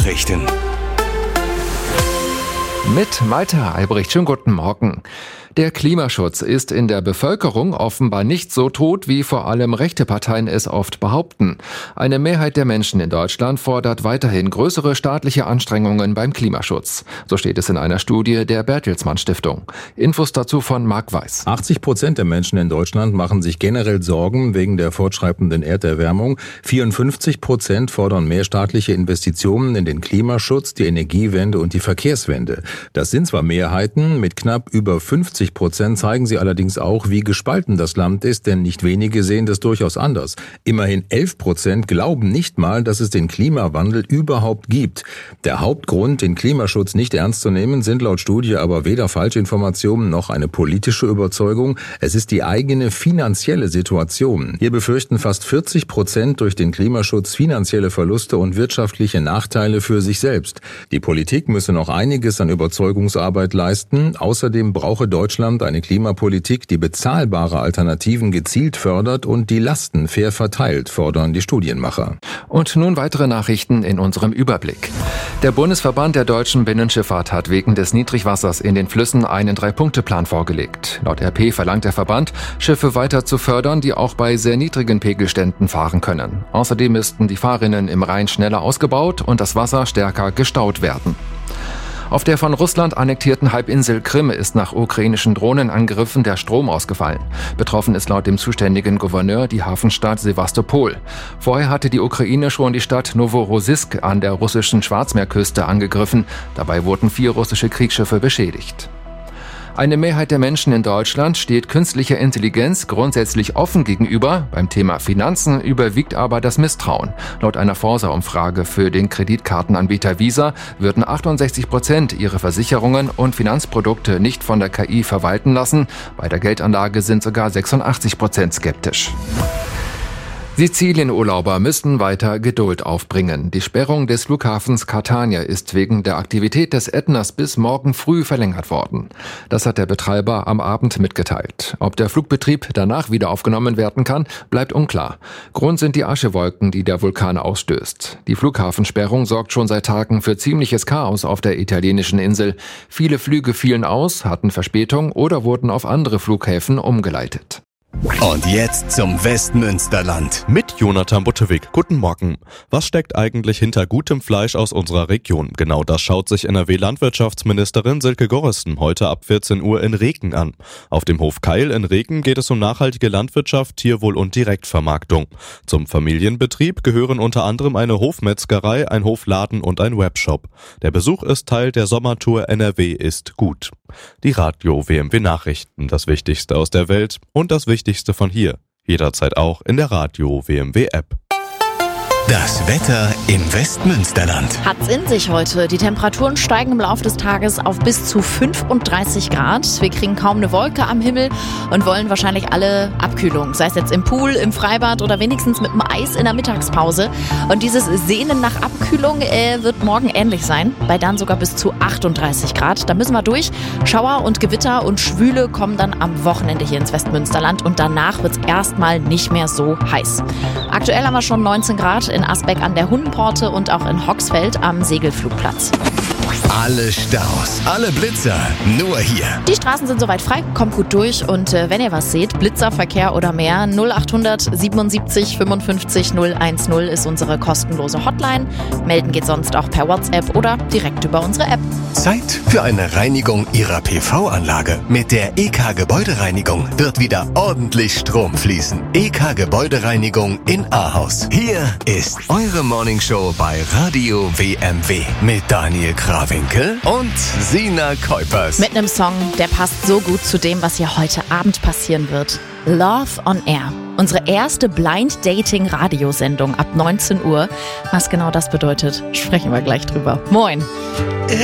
Nachrichten. Mit Malte Albrecht, schönen guten Morgen. Der Klimaschutz ist in der Bevölkerung offenbar nicht so tot, wie vor allem rechte Parteien es oft behaupten. Eine Mehrheit der Menschen in Deutschland fordert weiterhin größere staatliche Anstrengungen beim Klimaschutz. So steht es in einer Studie der Bertelsmann Stiftung. Infos dazu von Marc Weiß. 80% der Menschen in Deutschland machen sich generell Sorgen wegen der fortschreitenden Erderwärmung. 54% fordern mehr staatliche Investitionen in den Klimaschutz, die Energiewende und die Verkehrswende. Das sind zwar Mehrheiten, mit knapp über 50% zeigen sie allerdings auch, wie gespalten das Land ist, denn nicht wenige sehen das durchaus anders. Immerhin 11% glauben nicht mal, dass es den Klimawandel überhaupt gibt. Der Hauptgrund, den Klimaschutz nicht ernst zu nehmen, sind laut Studie aber weder Falschinformationen noch eine politische Überzeugung. Es ist die eigene finanzielle Situation. Hier befürchten fast 40% durch den Klimaschutz finanzielle Verluste und wirtschaftliche Nachteile für sich selbst. Die Politik müsse noch einiges an Überzeugungsarbeit leisten. Außerdem brauche Deutschland eine Klimapolitik, die bezahlbare Alternativen gezielt fördert und die Lasten fair verteilt, fordern die Studienmacher. Und nun weitere Nachrichten in unserem Überblick. Der Bundesverband der deutschen Binnenschifffahrt hat wegen des Niedrigwassers in den Flüssen einen 3-Punkte-Plan vorgelegt. Laut RP verlangt der Verband, Schiffe weiter zu fördern, die auch bei sehr niedrigen Pegelständen fahren können. Außerdem müssten die Fahrrinnen im Rhein schneller ausgebaut und das Wasser stärker gestaut werden. Auf der von Russland annektierten Halbinsel Krim ist nach ukrainischen Drohnenangriffen der Strom ausgefallen. Betroffen ist laut dem zuständigen Gouverneur die Hafenstadt Sewastopol. Vorher hatte die Ukraine schon die Stadt Noworossiysk an der russischen Schwarzmeerküste angegriffen. Dabei wurden 4 russische Kriegsschiffe beschädigt. Eine Mehrheit der Menschen in Deutschland steht künstlicher Intelligenz grundsätzlich offen gegenüber. Beim Thema Finanzen überwiegt aber das Misstrauen. Laut einer Forsa-Umfrage für den Kreditkartenanbieter Visa würden 68% ihre Versicherungen und Finanzprodukte nicht von der KI verwalten lassen. Bei der Geldanlage sind sogar 86% skeptisch. Sizilienurlauber müssen weiter Geduld aufbringen. Die Sperrung des Flughafens Catania ist wegen der Aktivität des Ätnas bis morgen früh verlängert worden. Das hat der Betreiber am Abend mitgeteilt. Ob der Flugbetrieb danach wieder aufgenommen werden kann, bleibt unklar. Grund sind die Aschewolken, die der Vulkan ausstößt. Die Flughafensperrung sorgt schon seit Tagen für ziemliches Chaos auf der italienischen Insel. Viele Flüge fielen aus, hatten Verspätung oder wurden auf andere Flughäfen umgeleitet. Und jetzt zum Westmünsterland. Mit Jonathan Buttewig. Guten Morgen. Was steckt eigentlich hinter gutem Fleisch aus unserer Region? Genau das schaut sich NRW-Landwirtschaftsministerin Silke Gorresten heute ab 14 Uhr in Reken an. Auf dem Hof Keil in Reken geht es um nachhaltige Landwirtschaft, Tierwohl und Direktvermarktung. Zum Familienbetrieb gehören unter anderem eine Hofmetzgerei, ein Hofladen und ein Webshop. Der Besuch ist Teil der Sommertour NRW ist gut. Die Radio WMW Nachrichten, das Wichtigste aus der Welt und das Wichtigste von hier. Jederzeit auch in der Radio WMW App. Das Wetter im Westmünsterland. Hat's in sich heute. Die Temperaturen steigen im Laufe des Tages auf bis zu 35 Grad. Wir kriegen kaum eine Wolke am Himmel und wollen wahrscheinlich alle Abkühlung. Sei es jetzt im Pool, im Freibad oder wenigstens mit dem Eis in der Mittagspause. Und dieses Sehnen nach Abkühlung wird morgen ähnlich sein. Bei dann sogar bis zu 38 Grad. Da müssen wir durch. Schauer und Gewitter und Schwüle kommen dann am Wochenende hier ins Westmünsterland. Und danach wird's erstmal nicht mehr so heiß. Aktuell haben wir schon 19 Grad in Asbeck an der Hundenporte und auch in Hoxfeld am Segelflugplatz. Alle Staus, alle Blitzer, nur hier. Die Straßen sind soweit frei, kommt gut durch und wenn ihr was seht, Blitzerverkehr oder mehr, 0800 77 55 010 ist unsere kostenlose Hotline. Melden geht sonst auch per WhatsApp oder direkt über unsere App. Zeit für eine Reinigung Ihrer PV-Anlage. Mit der EK Gebäudereinigung wird wieder ordentlich Strom fließen. EK Gebäudereinigung in Ahaus. Hier ist eure Morningshow bei Radio WMW mit Daniel Krawinkel und Sina Kuipers. Mit einem Song, der passt so gut zu dem, was hier heute Abend passieren wird. Love on Air. Unsere erste Blind-Dating-Radiosendung ab 19 Uhr. Was genau das bedeutet, sprechen wir gleich drüber. Moin!